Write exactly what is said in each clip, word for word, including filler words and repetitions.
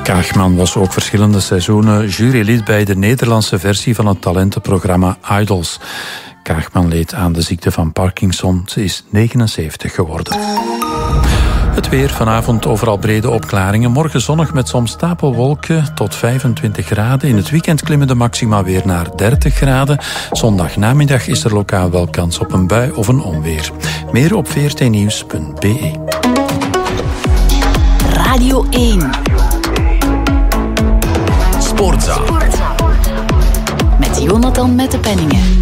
Kaagman was ook verschillende seizoenen jurylid bij de Nederlandse versie van het talentenprogramma Idols. Kaagman leed aan de ziekte van Parkinson. Ze is negenenzeventig geworden. Het weer, vanavond overal brede opklaringen. Morgen zonnig met soms stapelwolken tot vijfentwintig graden. In het weekend klimmen de maxima weer naar dertig graden. Zondagnamiddag is er lokaal wel kans op een bui of een onweer. Meer op v r t nieuws punt b e. Radio één. Sportza. Met Jonathan Mettepenningen.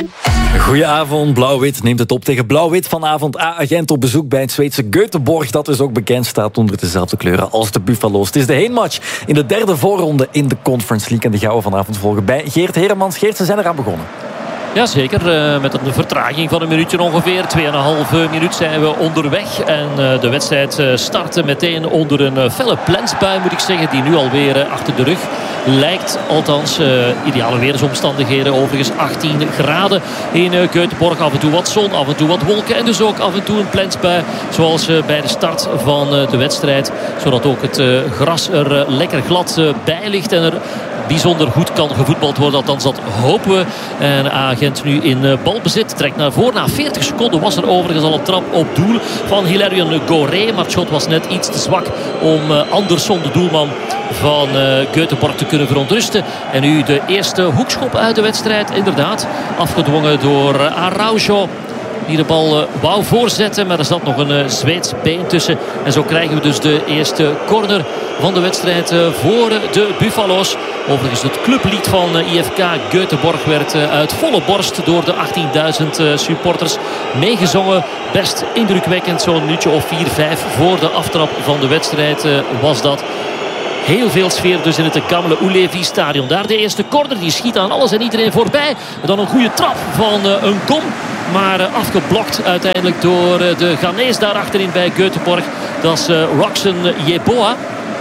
Goedenavond, Blauw-Wit neemt het op tegen Blauw-Wit. Vanavond A-agent op bezoek bij het Zweedse Göteborg. Dat dus ook bekend staat onder dezelfde kleuren als de Buffalo's. Het is de heenmatch in de derde voorronde in de Conference League. En die gaan we vanavond volgen bij Geert Heremans. Geert, ze zijn eraan begonnen. Jazeker, uh, met een vertraging van een minuutje ongeveer. Tweeënhalve minuut zijn we onderweg. En uh, de wedstrijd uh, startte meteen onder een uh, felle plensbui, moet ik zeggen. Die nu alweer uh, achter de rug lijkt. Althans, uh, ideale weersomstandigheden. Overigens achttien graden in uh, Göteborg. Af en toe wat zon, af en toe wat wolken. En dus ook af en toe een plensbui. Zoals uh, bij de start van uh, de wedstrijd. Zodat ook het uh, gras er uh, lekker glad uh, bij ligt. En er bijzonder goed kan gevoetbald worden. Althans, dat hopen we. En agent nu in uh, balbezit. Trekt naar voren. Na veertig seconden was er overigens al een trap op doel van Hilarion Goré. Maar het shot was net iets te zwak om uh, Andersson, de doelman van uh, Göteborg, te kunnen verontrusten. En nu de eerste hoekschop uit de wedstrijd. Inderdaad, afgedwongen door uh, Araujo. Die de bal uh, wou voorzetten. Maar er zat nog een uh, Zweeds been tussen. En zo krijgen we dus de eerste corner van de wedstrijd uh, voor de Buffalo's. Overigens het clublied van uh, I F K Göteborg werd uh, uit volle borst door de achttienduizend uh, supporters meegezongen. Best indrukwekkend. Zo'n minuutje of vier, vijf voor de aftrap van de wedstrijd uh, was dat. Heel veel sfeer dus in het Gamle Ullevi stadion. Daar de eerste corner. Die schiet aan alles en iedereen voorbij. En dan een goede trap van uh, een kom. Maar uh, afgeblokt uiteindelijk door uh, de Ghanese daar achterin bij Göteborg. Dat is uh, Roxen Yeboah.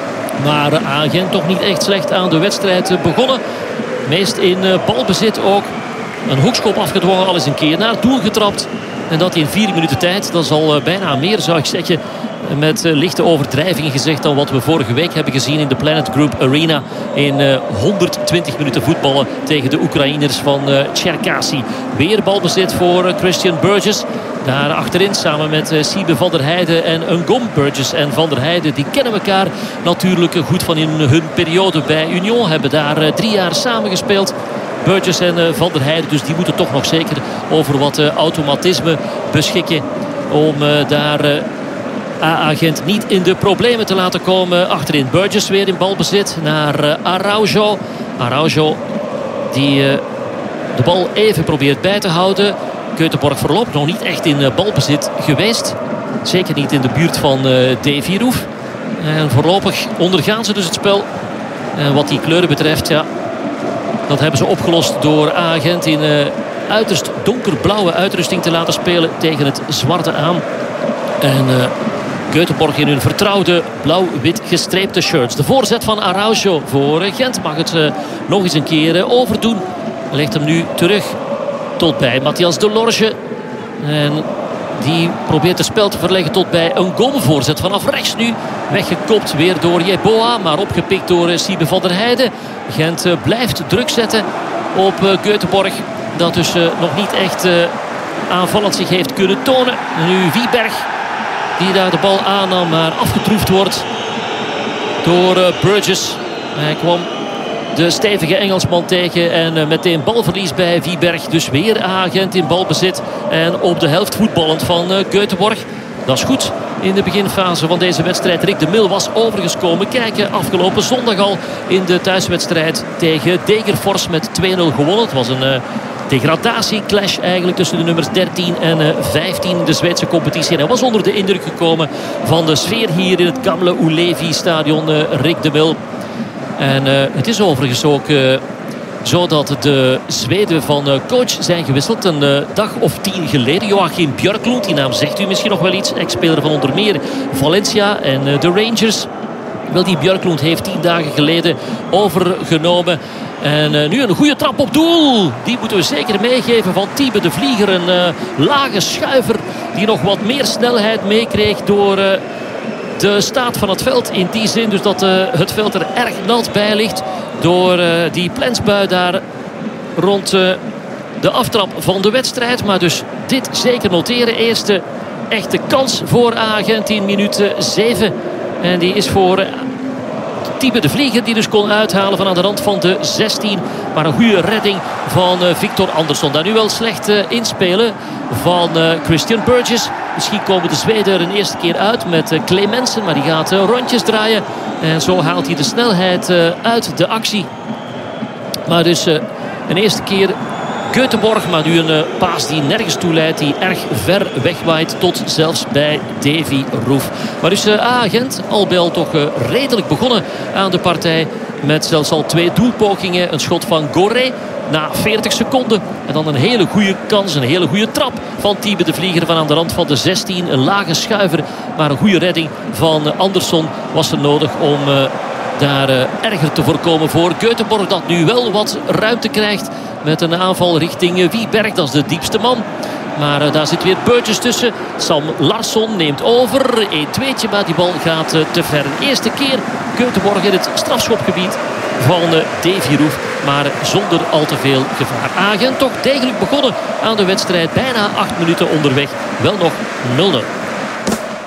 Maar uh, agent toch niet echt slecht aan de wedstrijd uh, begonnen. Meest in uh, balbezit ook. Een hoekschop afgedwongen, al eens een keer naar het doel getrapt. En dat in vier minuten tijd. Dat is al uh, bijna meer, zou ik zeggen. Met uh, lichte overdrijvingen gezegd dan wat we vorige week hebben gezien in de Planet Group Arena. In uh, honderdtwintig minuten voetballen tegen de Oekraïners van uh, Cherkasy. Weer balbezit voor uh, Christian Burgess. Daar achterin samen met uh, Siebe van der Heijden en Ngom. Burgess en Van der Heijden, die kennen elkaar natuurlijk goed van in hun periode bij Union. Hebben daar uh, drie jaar samen gespeeld. Burgess en uh, Van der Heijden, dus die moeten toch nog zeker over wat uh, automatisme beschikken. Om uh, daar... Uh, A-agent niet in de problemen te laten komen. Achterin Burgess weer in balbezit naar uh, Araujo. Araujo die uh, de bal even probeert bij te houden. Göteborg voorlopig nog niet echt in uh, balbezit geweest. Zeker niet in de buurt van uh, Davy Roef. En voorlopig ondergaan ze dus het spel. En wat die kleuren betreft, ja, dat hebben ze opgelost door A-agent in uh, uiterst donkerblauwe uitrusting te laten spelen tegen het zwarte aan. En... Uh, Göteborg in hun vertrouwde blauw-wit gestreepte shirts. De voorzet van Araujo voor Gent mag het uh, nog eens een keer uh, overdoen. Legt hem nu terug tot bij Matthias Delorge. En die probeert het spel te verleggen tot bij een goalvoorzet. Vanaf rechts nu weggekopt weer door Yeboah. Maar opgepikt door uh, Siebe van der Heijden. Gent uh, blijft druk zetten op uh, Göteborg. Dat dus uh, nog niet echt uh, aanvallend zich heeft kunnen tonen. Nu Wieberg. Die daar de bal aannam, maar afgetroefd wordt door uh, Burgess. Hij kwam de stevige Engelsman tegen en uh, meteen balverlies bij Wieberg. Dus weer agent in balbezit en op de helft voetballend van uh, Göteborg. Dat is goed in de beginfase van deze wedstrijd. Rick de Mil was overigens komen kijken afgelopen zondag al in de thuiswedstrijd tegen Degerfors met twee nul gewonnen. Het was een... Uh, degradatieclash eigenlijk tussen de nummers dertien en vijftien in de Zweedse competitie. En hij was onder de indruk gekomen van de sfeer hier in het Gamle Ullevi stadion, uh, Rick de Mil. En uh, het is overigens ook uh, zo dat de Zweden van uh, coach zijn gewisseld. Een uh, dag of tien geleden. Joachim Björklund, die naam zegt u misschien nog wel iets. Ex-speler van onder meer Valencia en uh, de Rangers. Wel, die Björklund heeft tien dagen geleden overgenomen. En uh, nu een goede trap op doel. Die moeten we zeker meegeven van Thiebe de Vlieger. Een uh, lage schuiver die nog wat meer snelheid meekreeg door uh, de staat van het veld. In die zin dus dat uh, het veld er erg nat bij ligt. Door uh, die plensbui daar rond uh, de aftrap van de wedstrijd. Maar dus dit zeker noteren. Eerste echte kans voor Agent in minuut zeven. En die is voor... Uh, Thiebe de Vlieger die dus kon uithalen van aan de rand van de zestien. Maar een goede redding van uh, Victor Andersson. Daar nu wel slecht uh, inspelen van uh, Christian Burgess. Misschien komen de Zweden er een eerste keer uit met uh, Clemensen. Maar die gaat uh, rondjes draaien. En zo haalt hij de snelheid uh, uit de actie. Maar dus uh, een eerste keer Göteborg. Maar nu een uh, paas die nergens toe leidt. Die erg ver wegwaait tot zelfs bij Davy Roef. Maar dus uh, Agent al bij al toch uh, redelijk begonnen aan de partij. Met zelfs al twee doelpogingen. Een schot van Goré na veertig seconden. En dan een hele goede kans. Een hele goede trap van Thiebe de Vlieger van aan de rand van de zestien. Een lage schuiver. Maar een goede redding van Andersson was er nodig om... Uh, daar uh, erger te voorkomen voor Göteborg. Dat nu wel wat ruimte krijgt. Met een aanval richting Wieberg. Dat is de diepste man. Maar uh, daar zit weer Burgess tussen. Sam Larsson neemt over. een tweetje, maar die bal gaat uh, te ver. De eerste keer Göteborg in het strafschopgebied van uh, Davy Roef. Maar zonder al te veel gevaar. Agent toch degelijk begonnen aan de wedstrijd. Bijna acht minuten onderweg. Wel nog nul nul.